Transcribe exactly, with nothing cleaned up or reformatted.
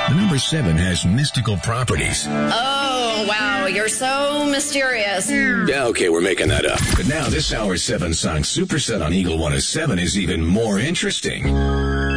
The number seven has mystical properties. Oh, wow, you're so mysterious. Yeah, okay, we're making that up. But now this hour's seven song superset on Eagle one oh seven is even more interesting.